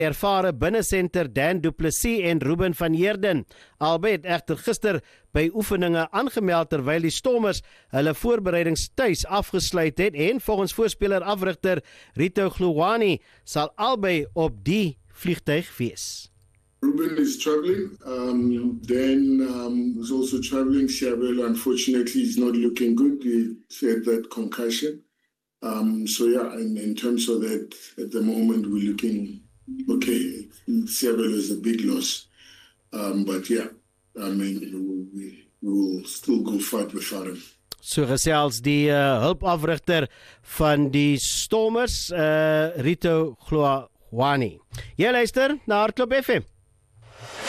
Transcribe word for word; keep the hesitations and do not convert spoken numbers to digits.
Ervare binnesenter Dan Du Plessis en Ruben van Heerden. Albei het egter gister by oefeninge aangemeld terwyl die Stormers hulle voorbereidings tuis afgesluit het en volgens voorspeler afrigter Rito Hlowani sal albei op die vliegtuig wees. Ruben is traveling. Um, then um, is also traveling. Shabel, unfortunately, is not looking good. He said that concussion. Um, so yeah, in, in terms of that, at the moment we're looking okay. Shabel is a big loss. Um, but yeah, I mean, we, we will still go fight without him. So gesels die uh, hulpafrigter van die Stormers, uh, Rito Hlowani. Jy luister na Hardloop F M.